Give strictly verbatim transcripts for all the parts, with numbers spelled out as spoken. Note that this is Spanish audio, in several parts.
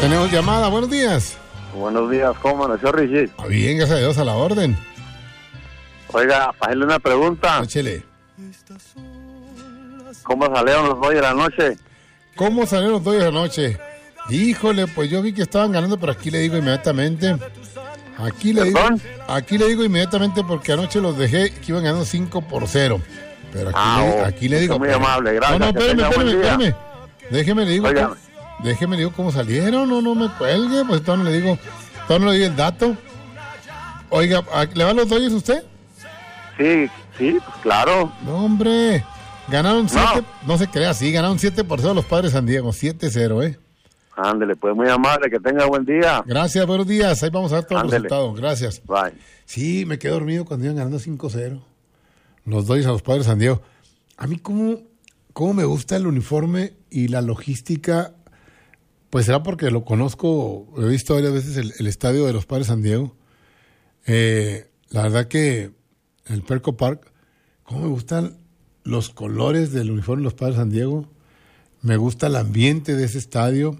Tenemos llamada, buenos días. Buenos días, ¿cómo amaneció, Richie? Bien, gracias a Dios, a la orden. Oiga, para hacerle una pregunta. Échele. ¿Cómo salieron los Dodgers anoche? ¿Cómo salieron los Dodgers anoche? Híjole, pues yo vi que estaban ganando, pero aquí le digo inmediatamente. Aquí le digo, aquí le digo inmediatamente porque anoche los dejé que iban ganando cinco por cero. Pero aquí, ah, le, aquí le digo. Muy pero, amable, gracias. No, no, espérame, espérame, espérame. Déjeme le digo. Cómo, déjeme le digo cómo salieron, no, no me cuelgue, pues todavía no le digo, todavía no le digo el dato. Oiga, ¿le van los Dodgers a usted? Sí, sí, pues claro. No, hombre. Ganaron siete, no, no se crea así, ganaron siete por cero los Padres de San Diego, siete cero, ¿eh? Ándele, pues muy amable, que tenga buen día. Gracias, buenos días, ahí vamos a ver todos los resultados, gracias. Bye. Sí, me quedé dormido cuando iban ganando cinco cero. Los Dodgers a los Padres de San Diego. A mí cómo, cómo me gusta el uniforme y la logística, pues será porque lo conozco, he visto varias veces el, el estadio de los Padres de San Diego. Eh, la verdad que el Petco Park, cómo me gustan los colores del uniforme de los Padres de San Diego, me gusta el ambiente de ese estadio,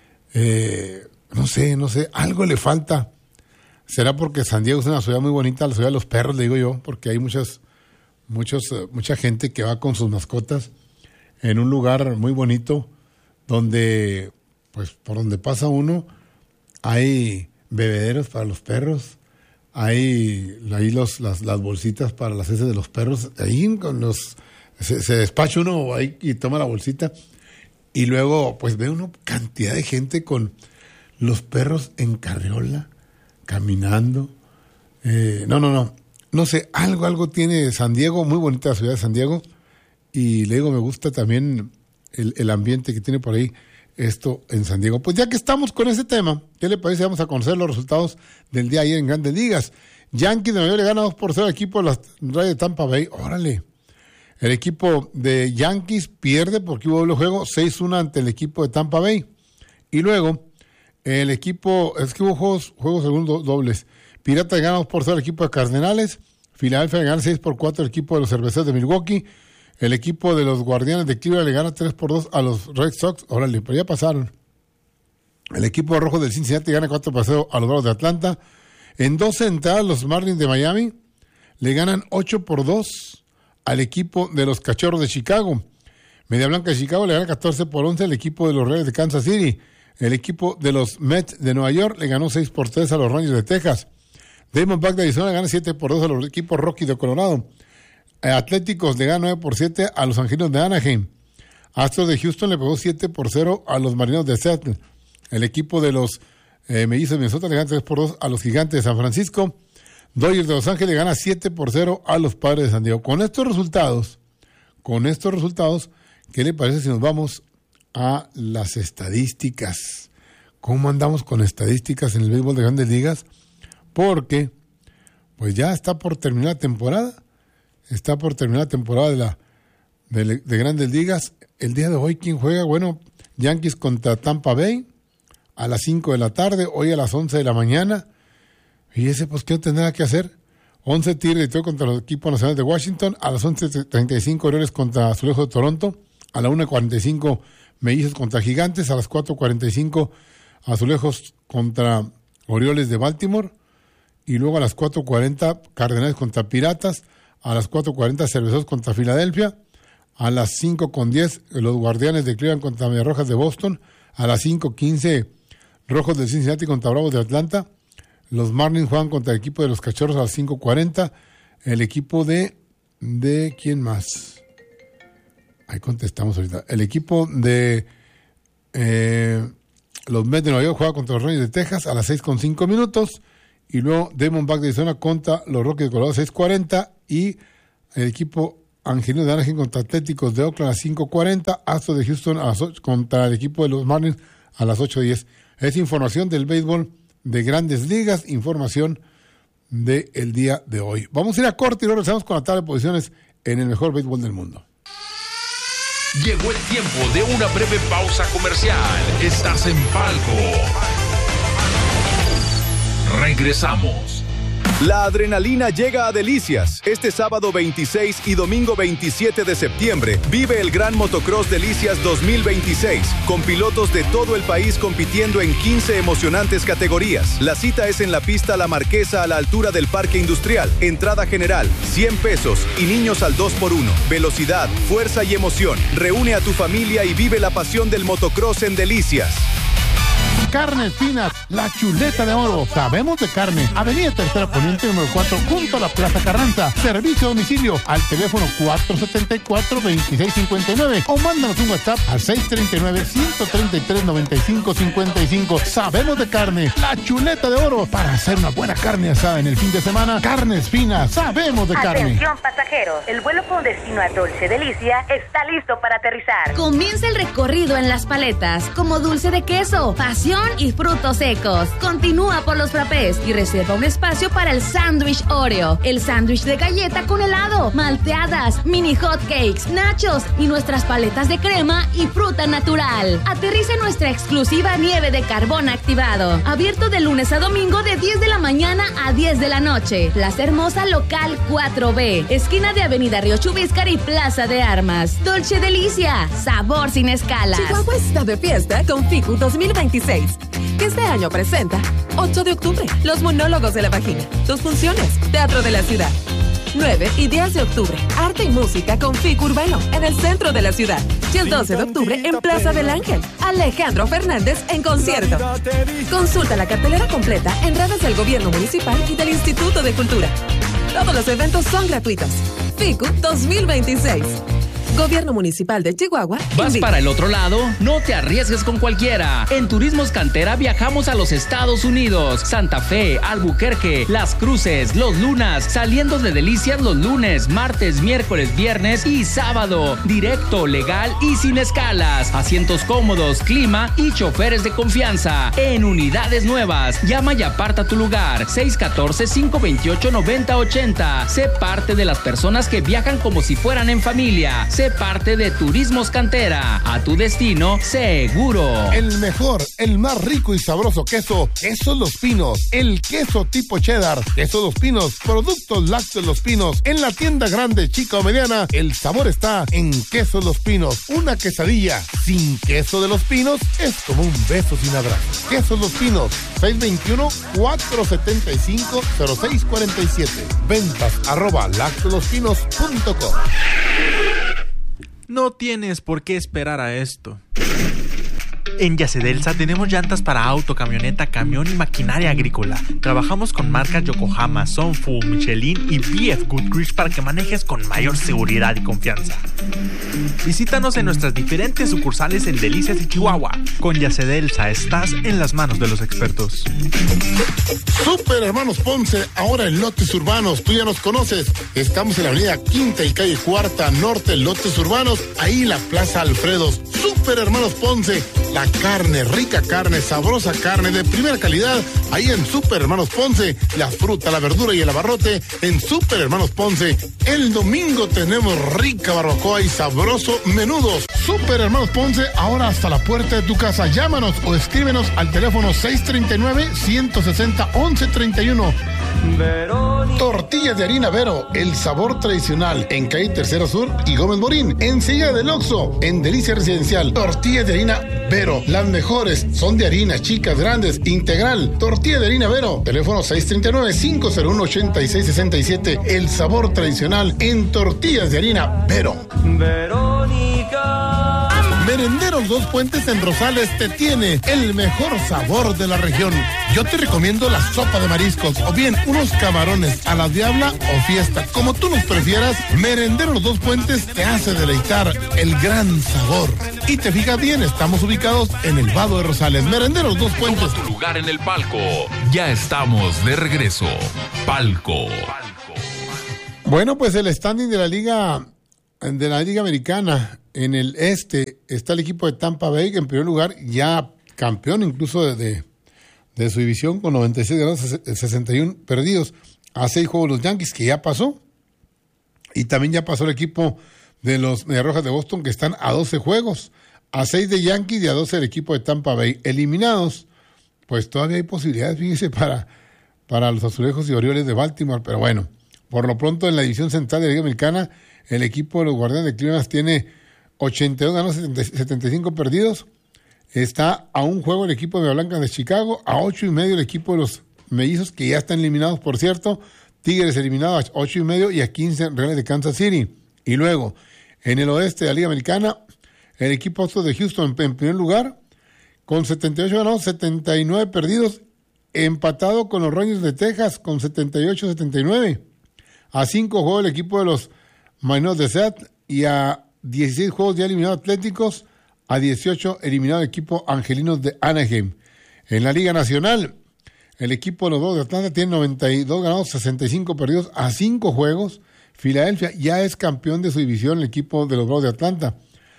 eh, no sé, no sé, algo le falta. Será porque San Diego es una ciudad muy bonita, la ciudad de los perros, le digo yo, porque hay muchas, muchos, mucha gente que va con sus mascotas en un lugar muy bonito, donde, pues, por donde pasa uno, hay bebederos para los perros, hay ahí los, las, las bolsitas para las heces de los perros, ahí con los se, se despacha uno ahí y toma la bolsita, y luego pues ve uno cantidad de gente con los perros en carriola, caminando, eh, no, no, no, no sé, algo, algo tiene San Diego, muy bonita la ciudad de San Diego, y le digo, me gusta también el, el ambiente que tiene por ahí esto en San Diego. Pues ya que estamos con ese tema, ¿qué le parece? Vamos a conocer los resultados del día ayer en Grandes Ligas. Yankees de Nueva York le gana dos por cero al equipo de las Rays de Tampa Bay. Órale. El equipo de Yankees pierde porque hubo doble juego, seis uno ante el equipo de Tampa Bay. Y luego, el equipo, es que hubo juegos, juegos segundos dobles. Piratas le gana dos por cero al equipo de Cardenales. Filadelfia le gana seis por cuatro al equipo de los Cerveceros de Milwaukee. El equipo de los Guardianes de Cleveland le gana tres por dos a los Red Sox. Órale, pero ya pasaron. El equipo rojo del Cincinnati gana cuatro por cero a los Bravos de Atlanta. En doce entradas, los Marlins de Miami le ganan ocho por dos al equipo de los Cachorros de Chicago. Media Blanca de Chicago le gana catorce por once al equipo de los Reales de Kansas City. El equipo de los Mets de Nueva York le ganó seis por tres a los Rangers de Texas. Diamondbacks de Arizona le gana siete por dos a los equipos Rockies de Colorado. Atléticos le gana nueve por siete a los Angelinos de Anaheim. Astros de Houston le pegó siete por cero a los Marineros de Seattle. El equipo de los eh, Mellizos de Minnesota le gana tres por dos a los Gigantes de San Francisco. Dodgers de Los Ángeles le gana siete por cero a los Padres de San Diego. Con estos resultados, con estos resultados, ¿qué le parece si nos vamos a las estadísticas? ¿Cómo andamos con estadísticas en el béisbol de Grandes Ligas? Porque, pues ya está por terminar la temporada. Está por terminar la temporada de la de, de Grandes Ligas. El día de hoy, ¿quién juega? Bueno, Yankees contra Tampa Bay a las cinco de la tarde, hoy a las once de la mañana. Y ese, pues, ¿qué no tendrá que hacer? once Tigres contra los equipos nacionales de Washington, a las once treinta y cinco Orioles contra Azulejos de Toronto, a las una cuarenta y cinco Mellizos contra Gigantes, a las cuatro cuarenta y cinco Azulejos contra Orioles de Baltimore, y luego a las cuatro cuarenta Cardenales contra Piratas, a las cuatro cuarenta Cerveceros contra Filadelfia, a las cinco con diez los Guardianes de Cleveland contra Medias Rojas de Boston, a las cinco quince Rojos de Cincinnati contra Bravos de Atlanta, los Marlins juegan contra el equipo de los Cachorros a las cinco cuarenta, el equipo de, de ¿quién más? Ahí contestamos ahorita, el equipo de eh, los Mets de Nueva York juega contra los Rangers de Texas a las seis con cinco minutos, y luego Diamondbacks de Arizona contra los Rockies de Colorado a seis cuarenta, y el equipo Angelinos de Anaheim contra Atléticos de Oakland a las cinco cuarenta, Astros de Houston a las ocho, contra el equipo de los Marlins a las ocho diez. Es información del béisbol de Grandes Ligas, información del día de hoy. Vamos a ir a corte y luego regresamos con la tabla de posiciones en el mejor béisbol del mundo. Llegó el tiempo de una breve pausa comercial. Estás en Palco. Regresamos. La adrenalina llega a Delicias. Este sábado veintiséis y domingo veintisiete de septiembre vive el Gran Motocross Delicias dos mil veintiséis, con pilotos de todo el país compitiendo en quince emocionantes categorías. La cita es en la pista La Marquesa a la altura del Parque Industrial. Entrada general, cien pesos y niños al dos por uno. Velocidad, fuerza y emoción. Reúne a tu familia y vive la pasión del motocross en Delicias. Carnes Finas, la chuleta de oro. Sabemos de carne. Avenida Tercera Poniente número cuatro, junto a la Plaza Carranza. Servicio a domicilio al teléfono cuatro siete cuatro, dos seis cinco nueve o mándanos un WhatsApp al seis tres nueve, uno tres tres, nueve cinco cinco cinco. Sabemos de carne, la chuleta de oro. Para hacer una buena carne asada en el fin de semana, Carnes Finas, sabemos de carne. Atención pasajeros, el vuelo con destino a Dulce Delicia está listo para aterrizar. Comienza el recorrido en Las Paletas, como dulce de queso, pasión y frutos secos. Continúa por los frappés y reserva un espacio para el sándwich Oreo, el sándwich de galleta con helado, malteadas, mini hot cakes, nachos y nuestras paletas de crema y fruta natural. Aterriza en nuestra exclusiva nieve de carbón activado. Abierto de lunes a domingo de diez de la mañana a diez de la noche. Plaza Hermosa Local cuatro B, esquina de Avenida Río Chubíscar y Plaza de Armas. Dolce Delicia, sabor sin escalas. Chihuahua está de fiesta con FICU dos mil veintiséis, que este año presenta ocho de octubre, Los Monólogos de la Vagina, dos funciones, Teatro de la Ciudad. nueve y diez de octubre, Arte y Música con FICU Urbano en el centro de la ciudad. Y el doce de octubre en Plaza del Ángel, Alejandro Fernández en concierto. Consulta la cartelera completa en redes del Gobierno Municipal y del Instituto de Cultura. Todos los eventos son gratuitos. FICU dos mil veintiséis. Gobierno Municipal de Chihuahua. ¿Vas invita. para el otro lado? No te arriesgues con cualquiera. En Turismos Cantera viajamos a los Estados Unidos, Santa Fe, Albuquerque, Las Cruces, Los Lunas, saliendo de Delicias los lunes, martes, miércoles, viernes y sábado. Directo, legal y sin escalas. Asientos cómodos, clima y choferes de confianza. En unidades nuevas. Llama y aparta tu lugar. seis uno cuatro, cinco dos ocho, nueve cero ocho cero. Sé parte de las personas que viajan como si fueran en familia. Sé parte de Turismos Cantera. A tu destino, seguro. El mejor, el más rico y sabroso queso, Quesos Los Pinos. El queso tipo cheddar, Quesos Los Pinos. Productos lácteos Los Pinos. En la tienda grande, chica o mediana, el sabor está en Quesos Los Pinos. Una quesadilla sin queso de Los Pinos es como un beso sin abrazo. Quesos Los Pinos, seis dos uno, cuatro siete cinco, cero seis cuatro siete. Ventas arroba lactolospinos punto com. No tienes por qué esperar a esto. En Yacedelsa tenemos llantas para auto, camioneta, camión y maquinaria agrícola. Trabajamos con marcas Yokohama, Sunfu, Michelin y B F Goodrich para que manejes con mayor seguridad y confianza. Visítanos en nuestras diferentes sucursales en Delicias y Chihuahua. Con Yacedelsa estás en las manos de los expertos. Super Hermanos Ponce, ahora en Lotes Urbanos. Tú ya nos conoces. Estamos en la avenida Quinta y calle Cuarta Norte, Lotes Urbanos. Ahí la Plaza Alfredos. Super Hermanos Ponce. La carne, rica carne, sabrosa carne de primera calidad. Ahí en Super Hermanos Ponce. La fruta, la verdura y el abarrote en Super Hermanos Ponce. El domingo tenemos rica barbacoa y sabroso menudos. Super Hermanos Ponce, ahora hasta la puerta de tu casa. Llámanos o escríbenos al teléfono seis tres nueve, uno seis cero, once treinta y uno. Verónica. Tortillas de harina Vero, el sabor tradicional en calle Tercera Sur y Gómez Morín. Enseguida del Oxxo, en Delicia Residencial. Tortillas de harina Vero, las mejores son de harina, chicas, grandes, integral. Tortilla de harina Vero, teléfono seis tres nueve, cinco cero uno, ocho seis seis siete. El sabor tradicional en tortillas de harina Vero. Verónica. Merenderos Dos Puentes en Rosales te tiene el mejor sabor de la región. Yo te recomiendo la sopa de mariscos o bien unos camarones a la diabla o fiesta. Como tú nos prefieras, Merenderos Dos Puentes te hace deleitar el gran sabor. Y te fijas bien, estamos ubicados en el Vado de Rosales. Merenderos Dos Puentes. Toma tu lugar en el palco. Ya estamos de regreso. Palco. Bueno, pues el standing de la Liga de la Liga Americana en el este está el equipo de Tampa Bay, que en primer lugar ya campeón incluso de, de, de su división con noventa y seis ganados, sesenta y uno perdidos. A seis juegos los Yankees, que ya pasó. Y también ya pasó el equipo de los Medias Rojas de Boston, que están a doce juegos. A seis de Yankees y a doce el equipo de Tampa Bay. Eliminados, pues todavía hay posibilidades, fíjese, para, para los Azulejos y Orioles de Baltimore. Pero bueno, por lo pronto en la división central de la Liga Americana, el equipo de los Guardianes de Cleveland tiene ochenta y dos ganados, setenta y cinco perdidos. Está a un juego el equipo de Blancas de Chicago, a ocho y medio el equipo de los Mellizos, que ya están eliminados, por cierto. Tigres eliminado a ocho y medio y a quince Reales de Kansas City. Y luego, en el oeste de la Liga Americana, el equipo de Houston en primer lugar, con setenta y ocho ganados, setenta y nueve perdidos, empatado con los Rangers de Texas, con setenta y ocho setenta y nueve. A cinco juegos el equipo de los Marineros de Seattle y a dieciséis juegos ya eliminados Atléticos, a dieciocho eliminado el equipo Angelinos de Anaheim. En la Liga Nacional, el equipo de los Bravos de Atlanta tiene noventa y dos ganados, sesenta y cinco perdidos a cinco juegos. Filadelfia ya es campeón de su división, el equipo de los Bravos de Atlanta.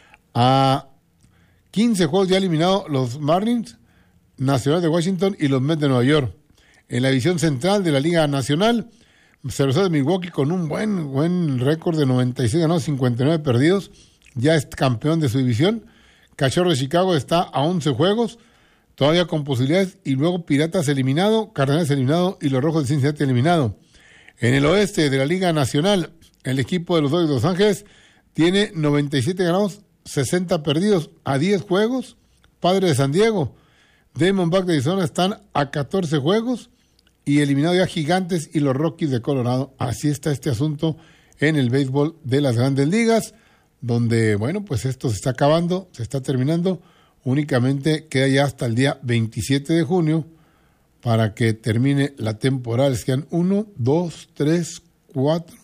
A quince juegos ya eliminados los Marlins, Nacional de Washington y los Mets de Nueva York. En la división central de la Liga Nacional, Cerveceros de Milwaukee con un buen, buen récord de noventa y seis ganados, cincuenta y nueve perdidos. Ya es campeón de su división. Cachorro de Chicago está a once juegos, todavía con posibilidades. Y luego Piratas eliminado, Cardenales eliminado y los Rojos de Cincinnati eliminado. En el oeste de la Liga Nacional, el equipo de los Dodgers de Los Ángeles tiene noventa y siete ganados, sesenta perdidos a diez juegos. Padres de San Diego, Diamondbacks de Arizona están a catorce juegos y eliminado ya Gigantes y los Rockies de Colorado. Así está este asunto en el béisbol de las Grandes Ligas, donde, bueno, pues esto se está acabando, se está terminando. Únicamente queda ya hasta el día veintisiete de junio para que termine la temporada. Les quedan uno, dos, tres, cuatro,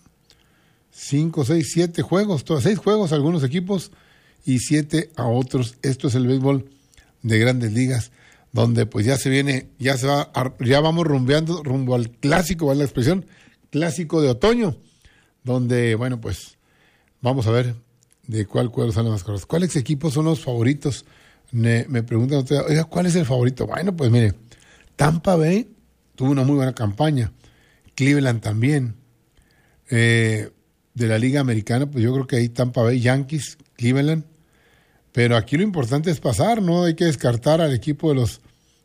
cinco, seis, siete juegos, todos, seis juegos a algunos equipos y siete a otros. Esto es el béisbol de Grandes Ligas, donde pues ya se viene, ya se va, ya vamos rumbeando rumbo al clásico, ¿vale la expresión? Clásico de otoño, donde, bueno, pues vamos a ver de cuál cuadro salen más cosas. ¿Cuáles equipos son los favoritos? Me, me preguntan ustedes, oiga, ¿cuál es el favorito? Bueno, pues mire, Tampa Bay tuvo una muy buena campaña, Cleveland también. Eh, de la Liga Americana, pues yo creo que ahí Tampa Bay, Yankees, Cleveland. Pero aquí lo importante es pasar, ¿no? Hay que descartar al equipo de los,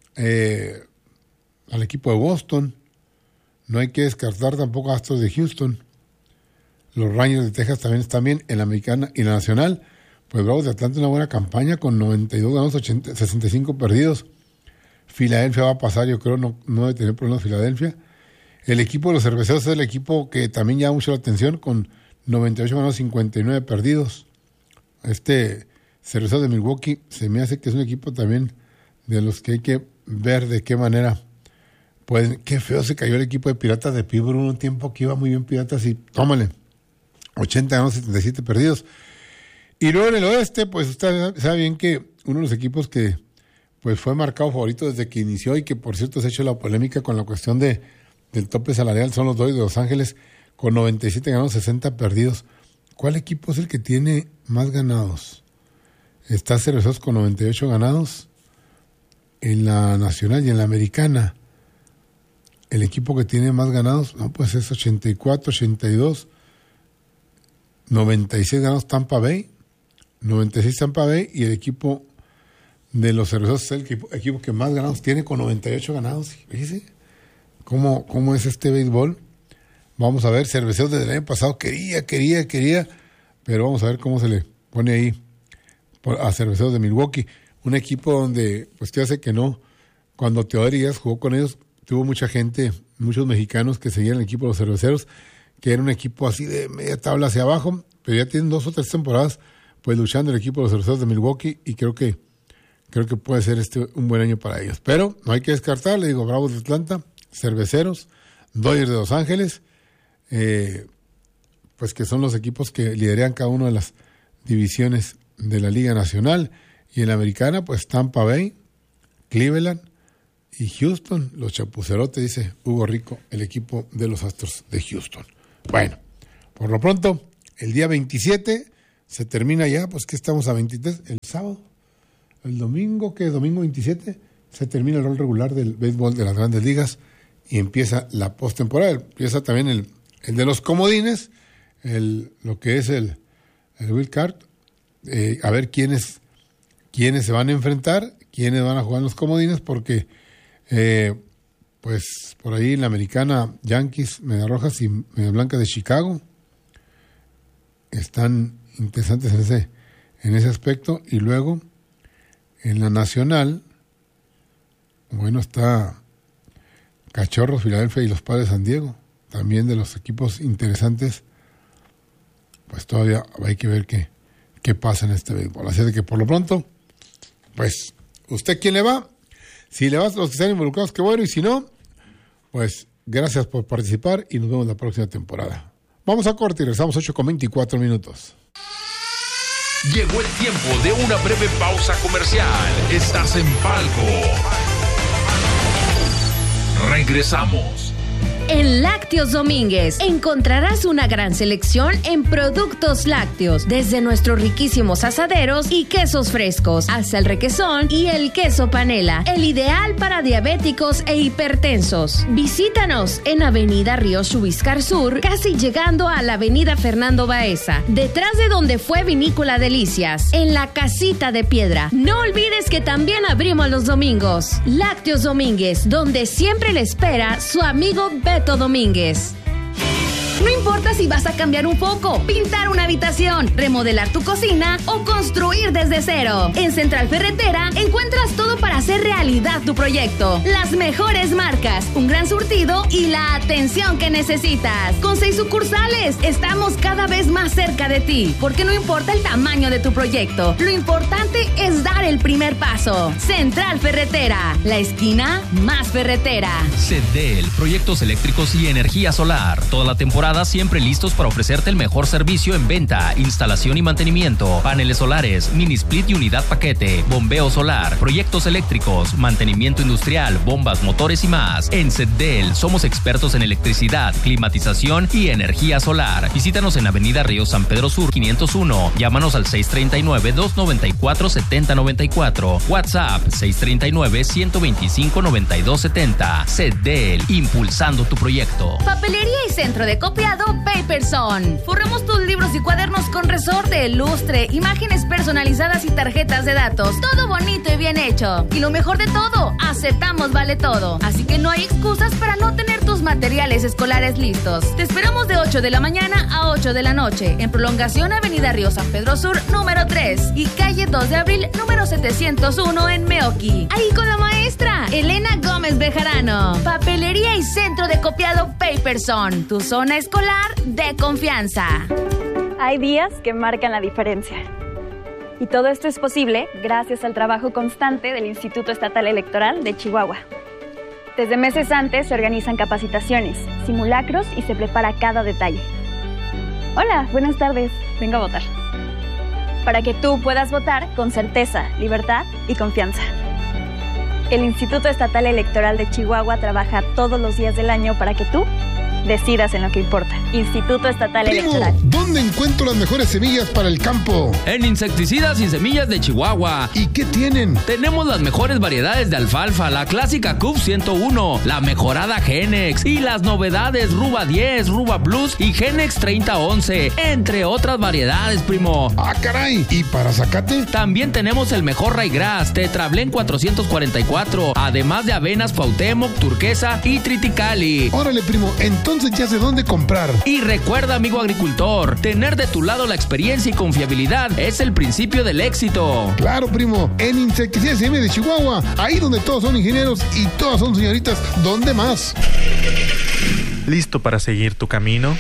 eh, al equipo de Boston. No hay que descartar tampoco a Astros de Houston. Los Rangers de Texas también están bien en la Americana y la Nacional. Pues Bravos de Atlanta una buena campaña con noventa y dos ganados, ochenta, sesenta y cinco perdidos. Filadelfia va a pasar, yo creo, no, no debe tener problemas Filadelfia. El equipo de los Cerveceros es el equipo que también llama mucho la atención con noventa y ocho ganados, cincuenta y nueve perdidos. Este Cerveceros de Milwaukee se me hace que es un equipo también de los que hay que ver de qué manera pueden. Qué feo se cayó el equipo de Piratas de Pittsburgh un tiempo que iba muy bien Piratas y tómale, ochenta ganados, setenta y siete perdidos. Y luego en el oeste, pues usted sabe bien que uno de los equipos que pues fue marcado favorito desde que inició y que por cierto se ha hecho la polémica con la cuestión de del tope salarial son los Dodgers de Los Ángeles con noventa y siete ganados, sesenta perdidos. ¿Cuál equipo es el que tiene más ganados? Está Cerveceros con noventa y ocho ganados en la Nacional y en la Americana. El equipo que tiene más ganados, no, pues es ochenta y cuatro, ochenta y dos, noventa y seis ganados Tampa Bay, noventa y seis Tampa Bay, y el equipo de los Cerveceros es el equipo, equipo que más ganados tiene con noventa y ocho ganados. Fíjese cómo, cómo es este béisbol. Vamos a ver, Cerveceros desde el año pasado quería, quería, quería, pero vamos a ver cómo se le pone ahí a Cerveceros de Milwaukee, un equipo donde, pues te hace que no, cuando Teodoro Díaz jugó con ellos, tuvo mucha gente, muchos mexicanos que seguían el equipo de los Cerveceros, que era un equipo así de media tabla hacia abajo, pero ya tienen dos o tres temporadas pues luchando el equipo de los Cerveceros de Milwaukee y creo que creo que puede ser este un buen año para ellos. Pero no hay que descartar, le digo, Bravos de Atlanta, Cerveceros, Dodgers de Los Ángeles, eh, pues que son los equipos que lideran cada una de las divisiones de la Liga Nacional, y en la Americana, pues Tampa Bay, Cleveland y Houston, los chapucerotes, dice Hugo Rico, el equipo de los Astros de Houston. Bueno, por lo pronto, el día veintisiete se termina ya, pues que estamos a veintitrés, el sábado, el domingo, que es domingo veintisiete, se termina el rol regular del béisbol de las Grandes Ligas y empieza la postemporada. Empieza también el, el de los comodines, el, lo que es el, el wild card, eh, a ver quiénes, quiénes se van a enfrentar, quiénes van a jugar en los comodines, porque eh, pues por ahí en la americana, Yankees, Medias Rojas y Medias Blancas de Chicago están interesantes en ese, en ese aspecto. Y luego en la nacional, bueno, está Cachorros, Filadelfia y los Padres San Diego, también de los equipos interesantes. Pues todavía hay que ver qué, qué pasa en este béisbol. Así de que por lo pronto, pues, ¿usted quién le va? Si le va a los que están involucrados, qué bueno, y si no, pues gracias por participar y nos vemos la próxima temporada. Vamos a corte y regresamos ocho con veinticuatro minutos. Llegó el tiempo de una breve pausa comercial. Estás en Palco. Regresamos. En Lácteos Domínguez encontrarás una gran selección en productos lácteos, desde nuestros riquísimos asaderos y quesos frescos, hasta el requesón y el queso panela, el ideal para diabéticos e hipertensos. Visítanos en Avenida Río Chubiscar Sur, casi llegando a la Avenida Fernando Baeza, detrás de donde fue Vinícola Delicias, en la Casita de Piedra. No olvides que también abrimos los domingos. Lácteos Domínguez, donde siempre le espera su amigo Beto Domínguez. No importa si vas a cambiar un foco, pintar una habitación, remodelar tu cocina o construir desde cero. En Central Ferretera encuentras todo para hacer realidad tu proyecto. Las mejores marcas, un gran surtido y la atención que necesitas. Con seis sucursales, estamos cada vez más cerca de ti, porque no importa el tamaño de tu proyecto, lo importante es dar el primer paso. Central Ferretera, la esquina más ferretera. Cedel, proyectos eléctricos y energía solar. Toda la temporada siempre listos para ofrecerte el mejor servicio en venta, instalación y mantenimiento, paneles solares, mini split y unidad paquete, bombeo solar, proyectos eléctricos, mantenimiento industrial, bombas, motores y más. En Cedel somos expertos en electricidad, climatización y energía solar. Visítanos en Avenida Río San Pedro Sur quinientos uno. Llámanos al seis tres nueve, dos nueve cuatro, siete cero nueve cuatro. WhatsApp seis tres nueve, uno dos cinco, nueve dos siete cero. Cedel, impulsando tu proyecto. Papelería y centro de copiado Paperson. Forramos tus libros y cuadernos con resorte, lustre, imágenes personalizadas y tarjetas de datos. Todo bonito y bien hecho. Y lo mejor de todo, aceptamos vale todo. Así que no hay excusas para no tener tus materiales escolares listos. Te esperamos de ocho de la mañana a ocho de la noche en prolongación Avenida Río San Pedro Sur número tres y calle dos de abril número setecientos uno en Meoqui. Ahí con la maestra Elena Gómez Bejarano. Papelería y centro de copiado Paperson. Tu zona escolar de confianza. Hay días que marcan la diferencia. Y todo esto es posible gracias al trabajo constante del Instituto Estatal Electoral de Chihuahua. Desde meses antes se organizan capacitaciones, simulacros y se prepara cada detalle. Hola, buenas tardes. Vengo a votar. Para que tú puedas votar con certeza, libertad y confianza. El Instituto Estatal Electoral de Chihuahua trabaja todos los días del año para que tú decidas en lo que importa. Instituto Estatal Primo, Electoral. ¿dónde encuentro las mejores semillas para el campo? En Insecticidas y Semillas de Chihuahua. ¿Y qué tienen? Tenemos las mejores variedades de alfalfa, la clásica C U P ciento uno, la mejorada Genex y las novedades Ruba diez, Ruba Plus y Genex treinta once, entre otras variedades, primo. ¡Ah, caray! ¿Y para zacate? También tenemos el mejor Raygrass, Tetrablén cuatrocientos cuarenta y cuatro, además de avenas Cuauhtémoc, Turquesa y Triticali. Órale, primo, entonces ya sé dónde comprar. Y recuerda, amigo agricultor, tener de tu lado la experiencia y confiabilidad es el principio del éxito. Claro, primo, en Insecticidas y Semillas de Chihuahua, ahí donde todos son ingenieros y todas son señoritas, ¿dónde más? ¿Listo para seguir tu camino?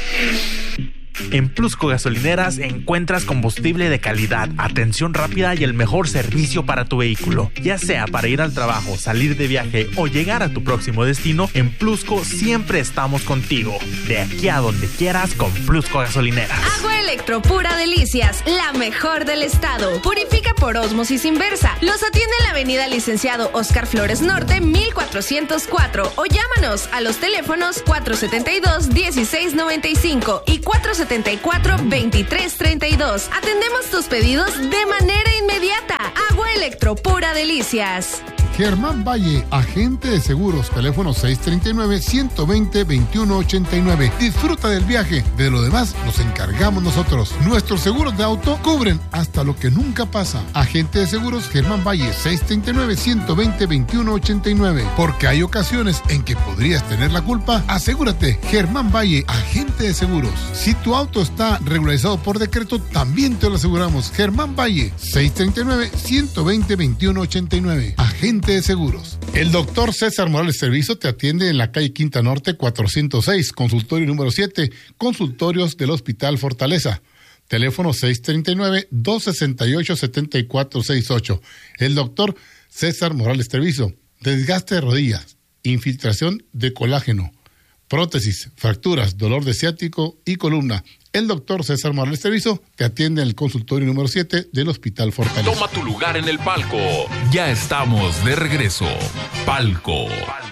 En Plusco Gasolineras encuentras combustible de calidad, atención rápida y el mejor servicio para tu vehículo. Ya sea para ir al trabajo, salir de viaje o llegar a tu próximo destino, en Plusco siempre estamos contigo. De aquí a donde quieras con Plusco Gasolineras. Agua Electro Pura Delicias, la mejor del estado. Purifica por ósmosis inversa. Los atiende en la avenida Licenciado Oscar Flores Norte, mil cuatrocientos cuatro. O llámanos a los teléfonos cuatro setenta y dos, dieciséis noventa y cinco y cuatro setenta y cuatro, veintitrés treinta y dos. Atendemos tus pedidos de manera inmediata. Agua Electro Pura Delicias. Germán Valle, agente de seguros, teléfono seis tres nueve, uno dos cero, dos uno ocho nueve. Disfruta del viaje, de lo demás nos encargamos nosotros. Nuestros seguros de auto cubren hasta lo que nunca pasa. Agente de seguros Germán Valle, seis tres nueve, uno dos cero, dos uno ocho nueve. Porque hay ocasiones en que podrías tener la culpa. Asegúrate, Germán Valle, agente de seguros. Si tu auto está regularizado por decreto, también te lo aseguramos. Germán Valle, seis tres nueve, uno dos cero, dos uno ocho nueve. Agente de seguros. El doctor César Morales Servizo te atiende en la calle Quinta Norte cuatrocientos seis, consultorio número siete, consultorios del Hospital Fortaleza. Teléfono seis tres nueve, dos seis ocho, siete cuatro seis ocho. El doctor César Morales Servizo. Desgaste de rodillas, infiltración de colágeno, prótesis, fracturas, dolor de ciático y columna. El doctor César Morales Servizo te atiende en el consultorio número siete del Hospital Fortaleza. Toma tu lugar en el palco. Ya estamos de regreso. Palco.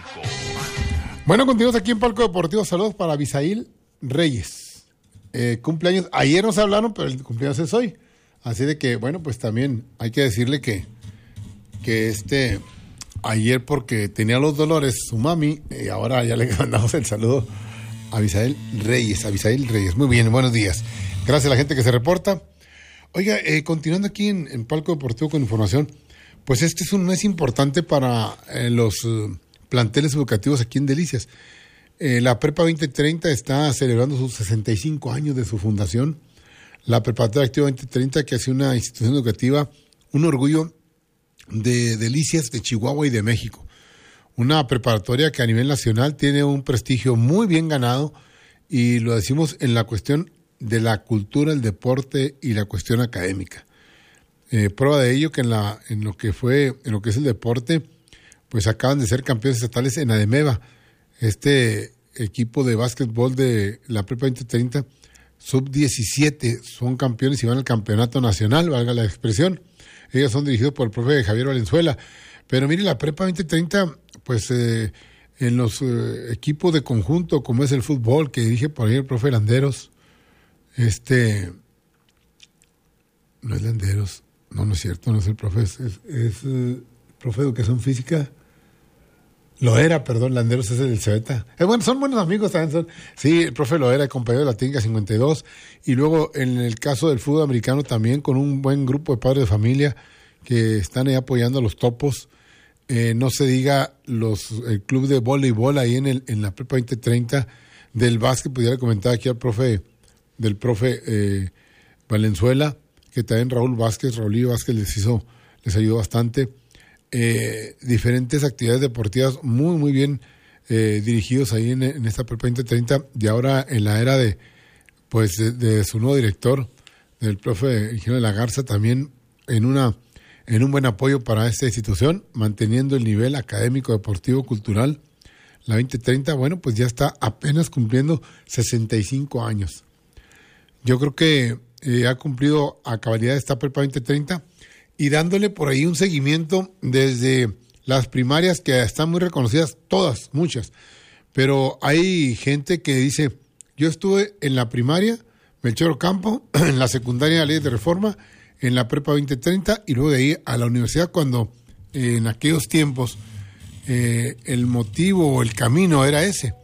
Bueno, continuamos aquí en Palco Deportivo. Saludos para Abisail Reyes. Eh, cumpleaños. Ayer nos hablaron, pero el cumpleaños es hoy. Así de que, bueno, pues también hay que decirle que, que este, ayer porque tenía los dolores su mami, y ahora ya le mandamos el saludo. Abisail Reyes, Abisail Reyes. Muy bien, buenos días. Gracias a la gente que se reporta. Oiga, eh, continuando aquí en, en Palco Deportivo con información, pues este es un mes importante para eh, los eh, planteles educativos aquí en Delicias. Eh, la Prepa veinte treinta está celebrando sus sesenta y cinco años de su fundación. La Preparatoria Activa veinte treinta, que hace una institución educativa, un orgullo de Delicias, de Chihuahua y de México. Una preparatoria que a nivel nacional tiene un prestigio muy bien ganado, y lo decimos en la cuestión de la cultura, el deporte y la cuestión académica. Eh, prueba de ello que en la en lo que fue en lo que es el deporte, pues acaban de ser campeones estatales en ADEMEVA. Este equipo de básquetbol de la Prepa veinte treinta, sub diecisiete, son campeones y van al campeonato nacional, valga la expresión. Ellos son dirigidos por el profe Javier Valenzuela. Pero mire, la Prepa veinte treinta, pues eh, en los eh, equipos de conjunto, como es el fútbol, que dirige por ahí el profe Landeros, este, no es Landeros, no, no es cierto, no es el profe, es, es, es eh, profe de educación física, lo era, perdón, Landeros es el del Cebeta. Eh, bueno, son buenos amigos también, son, sí, el profe lo era, compañero de la técnica cincuenta y dos, y luego en el caso del fútbol americano también, con un buen grupo de padres de familia que están ahí apoyando a los Topos. Eh, no se diga los el club de voleibol ahí en el en la Prepa veinte treinta, del básquet, pudiera comentar aquí al profe, del profe eh, Valenzuela, que también Raúl Vázquez, Raúlillo Vázquez les hizo, les ayudó bastante. Eh, diferentes actividades deportivas muy, muy bien eh, dirigidos ahí en, en esta Prepa veinte treinta, y ahora en la era de, pues, de, de su nuevo director, del profe Ingeniero de la Garza, también en una en un buen apoyo para esta institución, manteniendo el nivel académico, deportivo, cultural. La veinte treinta, bueno, pues ya está apenas cumpliendo sesenta y cinco años. Yo creo que eh, ha cumplido a cabalidad esta Prepa veinte treinta, y dándole por ahí un seguimiento desde las primarias, que están muy reconocidas, todas, muchas. Pero hay gente que dice, yo estuve en la primaria, Melchor Ocampo, en la secundaria Ley de Reforma, en la Prepa veinte treinta, y luego de ahí a la universidad, cuando eh, en aquellos tiempos eh, el motivo o el camino era ese.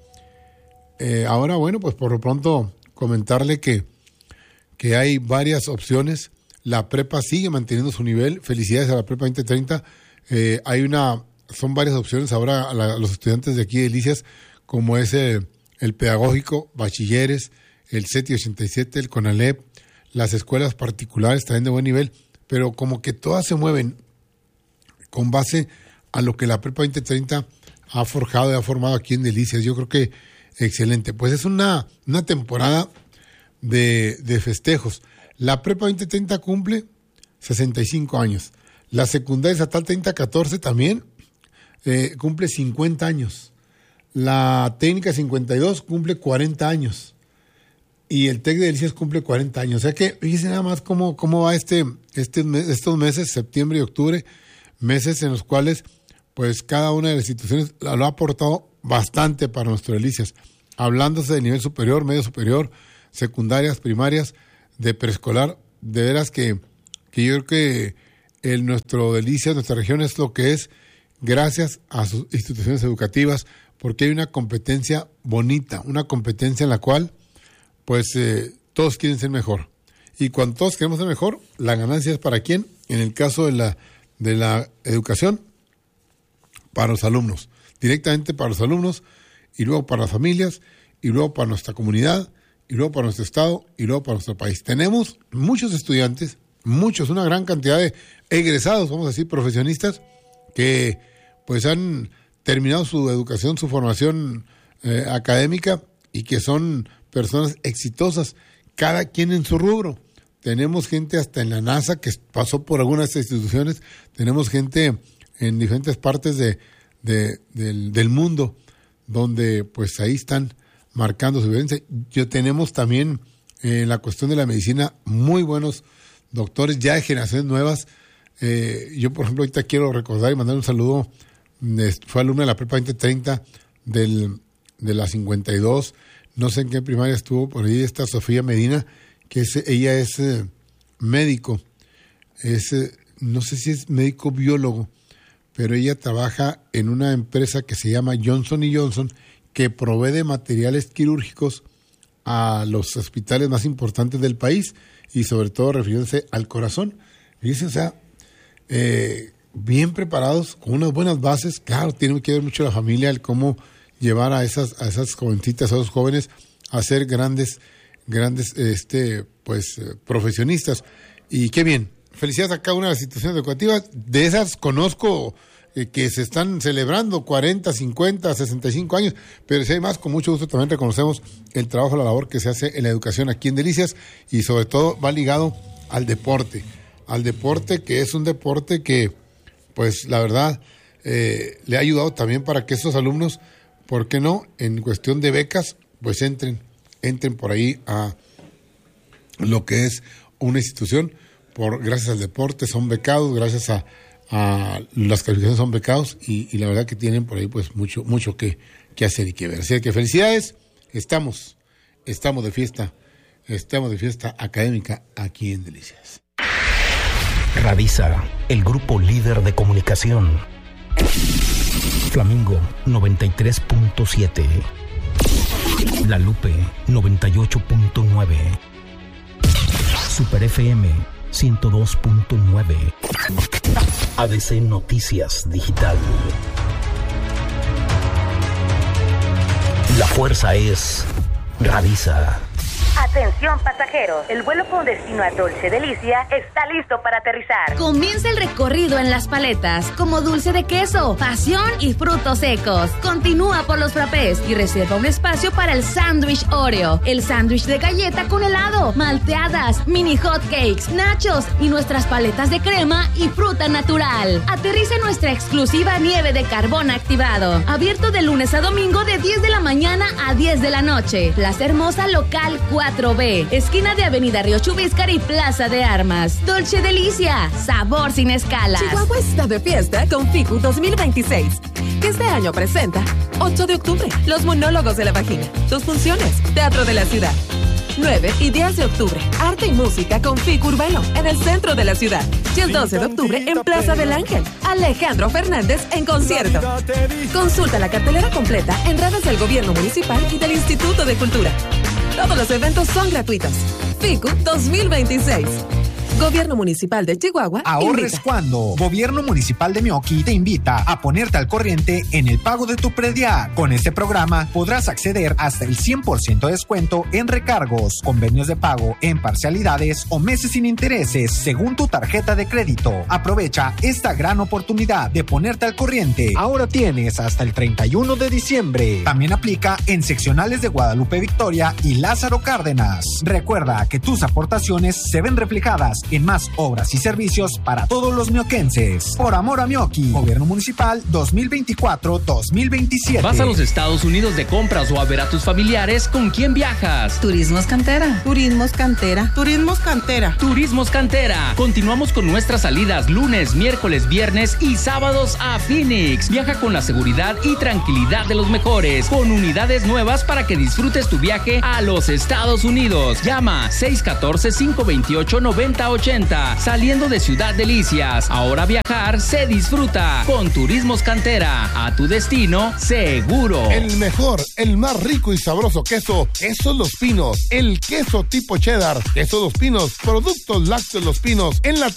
Eh, ahora, bueno, pues por lo pronto comentarle que, que hay varias opciones. La prepa sigue manteniendo su nivel. Felicidades a la Prepa veinte treinta. Eh, hay una, son varias opciones ahora a, la, a los estudiantes de aquí de Delicias, como es el, el pedagógico, bachilleres, el CETI ochenta y siete, el CONALEP, las escuelas particulares también de buen nivel, pero como que todas se mueven con base a lo que la Prepa veinte treinta ha forjado y ha formado aquí en Delicias. Yo creo que excelente. Pues es una, una temporada de, de festejos. La Prepa veinte treinta cumple sesenta y cinco años. La secundaria estatal treinta catorce también eh, cumple cincuenta años. La técnica cincuenta y dos cumple cuarenta años. Y el TEC de Delicias cumple cuarenta años. O sea que fíjense nada más cómo, cómo va este, este estos meses, septiembre y octubre, meses en los cuales pues cada una de las instituciones lo ha aportado bastante para nuestro Delicias. Hablándose de nivel superior, medio superior, secundarias, primarias, de preescolar, de veras que, que yo creo que el nuestro Delicias, nuestra región es lo que es, gracias a sus instituciones educativas, porque hay una competencia bonita, una competencia en la cual pues eh, todos quieren ser mejor. Y cuando todos queremos ser mejor, la ganancia es para quién. En el caso de la, de la educación, para los alumnos, directamente para los alumnos, y luego para las familias, y luego para nuestra comunidad, y luego para nuestro estado, y luego para nuestro país. Tenemos muchos estudiantes, muchos, una gran cantidad de egresados, vamos a decir, profesionistas, que pues han terminado su educación, su formación eh, académica, y que son personas exitosas, cada quien en su rubro. Tenemos gente hasta en la NASA que pasó por algunas instituciones, tenemos gente en diferentes partes de, de, del, del mundo, donde pues ahí están marcando su evidencia. Yo tenemos también en eh, la cuestión de la medicina muy buenos doctores ya de generaciones nuevas. Eh, yo, por ejemplo, ahorita quiero recordar y mandar un saludo. Eh, fue alumna de la prepa veinte treinta del, de la cincuenta y dos. No sé en qué primaria estuvo por ahí esta Sofía Medina, que es, ella es eh, médico. Es, eh, no sé si es médico biólogo, pero ella trabaja en una empresa que se llama Johnson y Johnson, que provee de materiales quirúrgicos a los hospitales más importantes del país y sobre todo refiriéndose al corazón. Fíjense, o sea, eh, bien preparados, con unas buenas bases. Claro, tiene que ver mucho la familia, el cómo llevar a esas, a esas jovencitas, a esos jóvenes a ser grandes, grandes, este, pues, eh, profesionistas. Y qué bien. Felicidades a cada una de las instituciones educativas. De esas conozco eh, que se están celebrando cuarenta, cincuenta, sesenta y cinco años, pero si hay más, con mucho gusto también reconocemos el trabajo, la labor que se hace en la educación aquí en Delicias, y sobre todo va ligado al deporte, al deporte que es un deporte que, pues la verdad, eh, le ha ayudado también para que esos alumnos, ¿por qué no?, en cuestión de becas, pues entren, entren por ahí a lo que es una institución. Por, gracias al deporte son becados, gracias a, a las calificaciones son becados, y, y la verdad que tienen por ahí pues mucho mucho que, que hacer y que ver. Así que felicidades, estamos, estamos de fiesta, estamos de fiesta académica aquí en Delicias. Radisa, el grupo líder de comunicación. Flamingo noventa y tres punto siete. La Lupe noventa y ocho punto nueve. Super F M ciento dos punto nueve. A D C Noticias Digital. La fuerza es Radisa. Atención pasajeros, el vuelo con destino a Dolce Delicia está listo para aterrizar. Comienza el recorrido en las paletas, como dulce de queso, pasión y frutos secos. Continúa por los frappés y reserva un espacio para el sándwich Oreo, el sándwich de galleta con helado, malteadas, mini hot cakes, nachos y nuestras paletas de crema y fruta natural. Aterriza en nuestra exclusiva nieve de carbón activado, abierto de lunes a domingo de diez de la mañana a diez de la noche. Plaza Hermosa Local cuatro B, esquina de Avenida Río Chubíscar y Plaza de Armas. Dolce Delicia, sabor sin escalas. Chihuahua está de fiesta con FICU dos mil veintiséis, que este año presenta ocho de octubre, Los Monólogos de la Vagina, dos funciones, Teatro de la Ciudad. nueve y diez de octubre, Arte y Música con FICU Urbano, en el centro de la ciudad. Y el doce de octubre, en Plaza del Ángel, Alejandro Fernández en concierto. Consulta la cartelera completa en redes del Gobierno Municipal y del Instituto de Cultura. Todos los eventos son gratuitos. FICU dos mil veintiséis. Gobierno Municipal de Chihuahua. Ahorres invita. cuando Gobierno Municipal de Meoqui te invita a ponerte al corriente en el pago de tu predial. Con este programa podrás acceder hasta el cien por ciento de descuento en recargos, convenios de pago en parcialidades o meses sin intereses según tu tarjeta de crédito. Aprovecha esta gran oportunidad de ponerte al corriente. Ahora tienes hasta el treinta y uno de diciembre. También aplica en seccionales de Guadalupe Victoria y Lázaro Cárdenas. Recuerda que tus aportaciones se ven reflejadas en más obras y servicios para todos los mioquenses. Por amor a Mioqui, Gobierno Municipal dos mil veinticuatro dos mil veintisiete. ¿Vas a los Estados Unidos de compras o a ver a tus familiares? ¿Con quién viajas? Turismos Cantera. Turismos Cantera. Turismos Cantera. Turismos Cantera. Continuamos con nuestras salidas lunes, miércoles, viernes y sábados a Phoenix. Viaja con la seguridad y tranquilidad de los mejores, con unidades nuevas para que disfrutes tu viaje a los Estados Unidos. Llama seis uno cuatro, cinco dos ocho, nueve ocho ochenta, saliendo de Ciudad Delicias. Ahora viajar se disfruta con Turismos Cantera. A tu destino seguro. El mejor, el más rico y sabroso queso, Queso Los Pinos. El queso tipo cheddar, Queso Los Pinos, productos lácteos Los Pinos, en la